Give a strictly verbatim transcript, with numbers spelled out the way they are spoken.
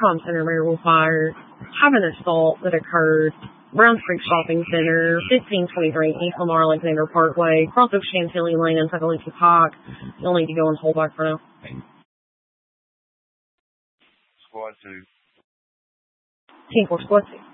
Com Center marital fire. Have an assault that occurred. Brown Creek Shopping Center, fifteen twenty-three East Lamar Alexander Parkway, cross of Chantilly Lane and Tuckaloosa Park. You'll need to go and hold back for now. Squad two. Team four, Squad two.